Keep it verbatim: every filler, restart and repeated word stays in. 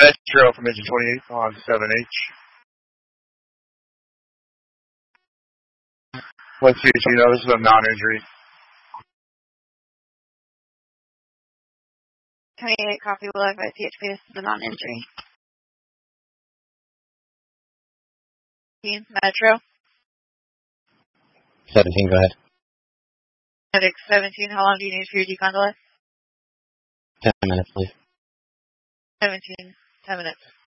Metro from engine twenty-eight on seven H. Let's see, you know, this is a non-injury. twenty-eight, copy below by P H P. This is a non-injury. Metro. seventeen, go ahead. Medic seventeen, how long do you need for your decon delay? Ten minutes, please. seventeen, ten minutes.